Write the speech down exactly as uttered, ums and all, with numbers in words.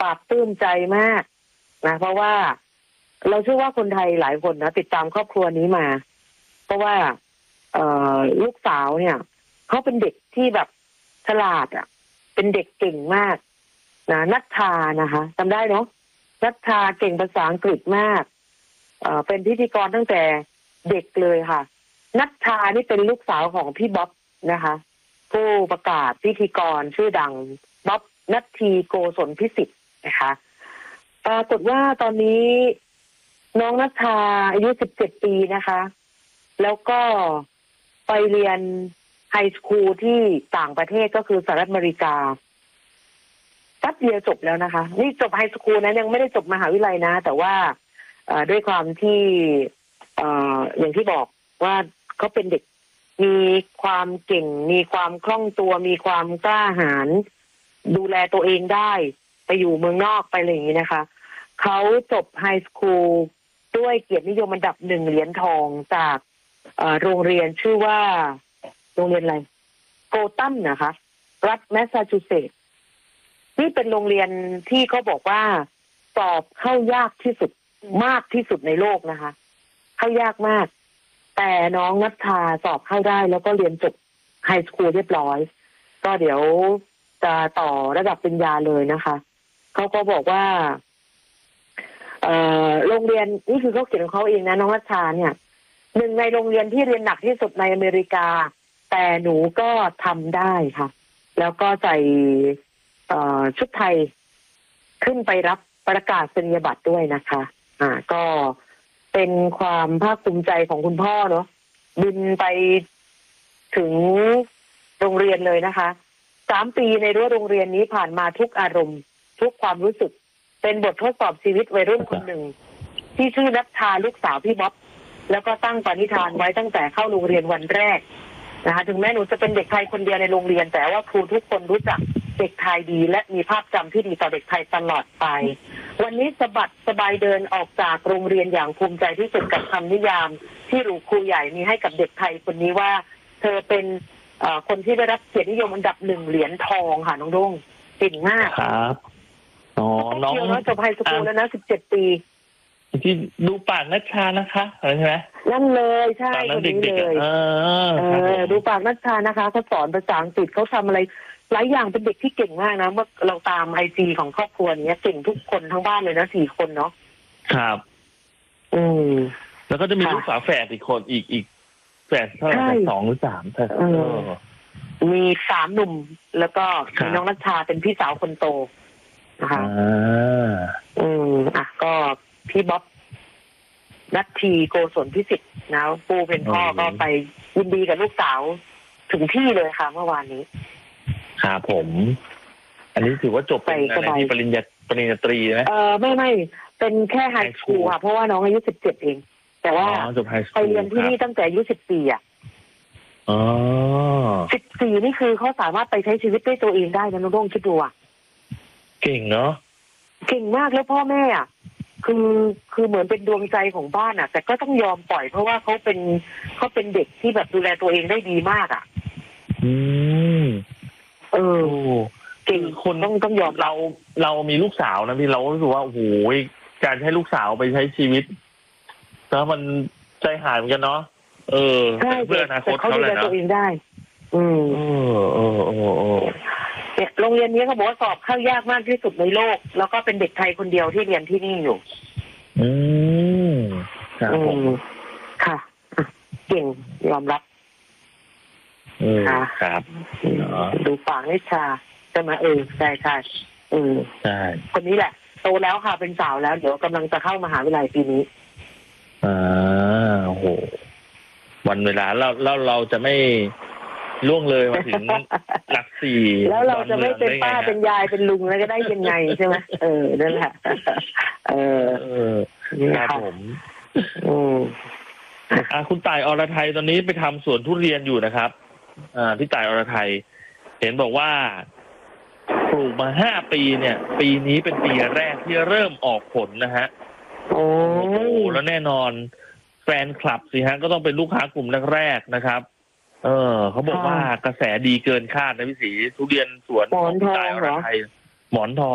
ราบปลื้มใจมากนะเพราะว่าเราเชื่อว่าคนไทยหลายคนนะติดตามครอบครัวนี้มาเพราะว่าเอ่อลูกสาวเนี่ยเขาเป็นเด็กที่แบบฉลาดอ่ะเป็นเด็กเก่งมากนะนัทธานะคะจำได้เนาะนัทธาเก่งภาษาอังกฤษมากเอ่อเป็นพิธีกรตั้งแต่เด็กเลยค่ะนัทธานี่เป็นลูกสาวของพี่บ๊อบนะคะผู้ประกาศพิธีกรชื่อดังบ๊อบนัทธีโกศลพิสิทธิ์นะคะปรากฏว่าตอนนี้น้องนัทธาอายุสิบเจ็ดปีนะคะแล้วก็ไปเรียนไฮสคูลที่ต่างประเทศก็คือสหรัฐอเมริกาแป๊บเดียวจบแล้วนะคะนี่จบไฮสคูลนะยังไม่ได้จบมหาวิทยาลัยนะแต่ว่าด้วยความที่อย่างที่บอกว่าเขาเป็นเด็กมีความเก่งมีความคล่องตัวมีความกล้าหาญดูแลตัวเองได้ไปอยู่เมืองนอกไปอะไรอย่างนี้นะคะเขาจบไฮสคูลด้วยเกียรตินิยมอันดับหนึ่งเหรียญทองจากโรงเรียนชื่อว่าโรงเรียนอะไรโกตัมนะคะรัฐแมสซาชูเซตส์นี่เป็นโรงเรียนที่เขาบอกว่าสอบเข้ายากที่สุดมากที่สุดในโลกนะคะเข้ายากมากแต่น้องนัทธาสอบเข้าได้แล้วก็เรียนจบไฮสคูลเรียบร้อยก็เดี๋ยวจะต่อระดับปริญญาเลยนะคะเขาก็บอกว่าเอ่อโรงเรียนนี่คือเขาเขียนของเขาเองนะน้องนัทธาเนี่ยหนึ่งในโรงเรียนที่เรียนหนักที่สุดในอเมริกาแต่หนูก็ทำได้ค่ะแล้วก็ใส่ชุดไทยขึ้นไปรับประกาศนียบัตรด้วยนะคะอ่าก็เป็นความภาคภูมิใจของคุณพ่อเนาะบินไปถึงโรงเรียนเลยนะคะสามปีในรั้วโรงเรียนนี้ผ่านมาทุกอารมณ์ทุกความรู้สึกเป็นบททดสอบชีวิตวัยรุ่นคนหนึ่งที่ชื่อนัทธาลูกสาวพี่บ๊อบแล้วก็ตั้งปณิธานไว้ตั้งแต่เข้าโรงเรียนวันแรกนะคะถึงแม้หนูจะเป็นเด็กไทยคนเดียวในโรงเรียนแต่ว่าครูทุกคนรู้จักเด็กไทยดีและมีภาพจำที่ดีต่อเด็กไทยตลอดไปวันนี้สะบัดสบายเดินออกจากโรงเรียนอย่างภูมิใจที่สุดกับคำนิยามที่หรูครูใหญ่มีให้กับเด็กไทยคนนี้ว่าเธอเป็นคนที่ได้รับเกียรตินิยมอันดับหนึ่งเหรียญทองค่ะน้องรุ่งเก่งมากครับอ๋อน้องจบไฮสคูลแล้วนะสิบเจ็ดปีที่ดูปากนัชชานะคะใช่ไหมนั่นเลยใช่คนนี้เลยเออดูปากนัชชานะคะเขาสอนภาษาอังกฤษเขาทำอะไรหลายอย่างเป็นเด็กที่เก่งมากนะเมื่อเราตามไอจีของครอบครัวนี้เก่งทุกคนทั้งบ้านเลยนะสี่คนเนาะครับอืมแล้วก็จะมีลูกสาวแฝดอีกคนอีกอีกแฝดเท่าไหร่สองหรือสามใช่มีสามหนุ่มแล้วก็มีน้องนัชชาเป็นพี่สาวคนโตนะคะอืมอ่ะก็พี่บ๊อบนัทธีโกศลพิสิทธิ์นะปู่เป็นพ่อก็ไปยินดีกับลูกสาวถึงที่เลยค่ะเมื่อวานนี้ครับผมอันนี้ถือว่าจบไปในที่ปริญญาปริญญาตรีไหมเออไม่ไม่เป็นแค่ไฮสคูลค่ะเพราะว่าน้องอายุสิบเจ็ดเองแต่ว่าไปเรียนที่นี่ตั้งแต่อายุสิบสี่อ่ะอ๋อสิบสี่นี่คือเขาสามารถไปใช้ชีวิตด้วยตัวเองได้นะน้องรุ่งคิดดูอ่ะเก่งเนาะเก่งมากแล้วพ่อแม่อ่ะคือคือเหมือนเป็นดวงใจของบ้านอ่ะแต่ก็ต้องยอมปล่อยเพราะว่าเขาเป็นเขาเป็นเด็กที่แบบดูแลตัวเองได้ดีมากอ่ะอืมเออเก่งคนต้องต้องยอมเราเรามีลูกสาวนะพี่เรารู้สึกว่าโอ้โหการให้ลูกสาวไปใช้ชีวิตแล้วมันใจหายเหมือนกันเนาะเออเพื่ออนาคตเขาดูแลตัวเองได้อืมเออเออเออเออเนี่ยโรงเรียนนี้เขาบอกว่าสอบเข้ายากมากที่สุดในโลกแล้วก็เป็นเด็กไทยคนเดียวที่เรียนที่นี่อยู่อืมครับผมค่ะเก่งยอมรับค่ะครับดูปากนิชาใช่ไหมเออใช่ใช่เออใช่คนนี้แหละโตแล้วค่ะเป็นสาวแล้วเดี๋ยวกำลังจะเข้ามหาวิทยาลัยปีนี้อ่าโอ้โหวันเวลาเราเราเราจะไม่ล่วงเลยมาถึงหลักสี่แล้วเราจะไม่เป็นป้าเป็นยายเป็นลุงแล้วก็ได้ยังไงใช่ไหมเออนั่นแหละเออเออครับผมอืมอ่าคุณต่ายอรไทยตอนนี้ไปทำสวนทุเรียนอยู่นะครับอ่าพี่ต่ายอรไทยเห็นบอกว่าปลูกมาห้าปีเนี่ยปีนี้เป็นปีแรกที่เริ่มออกผลนะฮะโอ้โหแล้วแน่นอนแฟนคลับสิฮะก็ต้องเป็นลูกค้ากลุ่มแรกๆนะครับเออเขาบอกว่ากระแสดีเกินคาดนะพี่ศรีทุเรียนสวนของพี่ต่ายอรไทยหมอนทอง